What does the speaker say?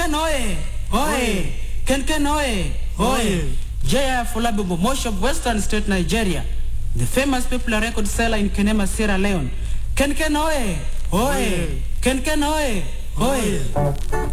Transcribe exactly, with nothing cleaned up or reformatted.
Ken Oye! Oye! Ken Ken Oye! Oye! J F Olabibo, Mosh of Western State, Nigeria. The famous popular record seller in Kenema, Sierra Leone. Ken Ken Oye! Oye! Ken Ken Oye! Oye!